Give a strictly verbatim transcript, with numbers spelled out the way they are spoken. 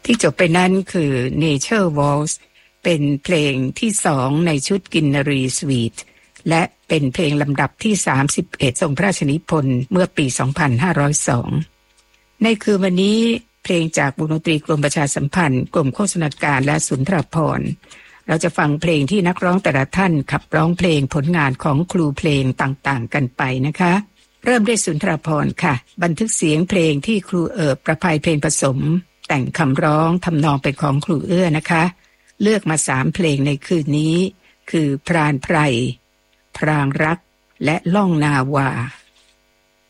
ที่จบไปนั้นคือ Nature Waltz เป็นเพลงที่สองในชุดกินนารีสวีทและเป็นเพลงลำดับที่สามสิบเอ็ดทรงพระราชนิพนธ์เมื่อปีสองพันห้าร้อยสองในคืนวันนี้เพลงจากวงดนตรีกรมประชาสัมพันธ์กรมโฆษณาการและสุนทรภรณ์เราจะฟังเพลงที่นักร้องแต่ละท่านขับร้องเพลงผลงานของครูเพลงต่างๆกันไปนะคะเริ่มด้วยสุนทรภรณ์ค่ะบันทึกเสียงเพลงที่ครูเอิบประภัยเพลงผสมแต่งคำร้องทำนองเป็นของครูเอื้อนะคะเลือกมาสามเพลงในคืนนี้คือพรานไพรพรางรักและล่องนาวา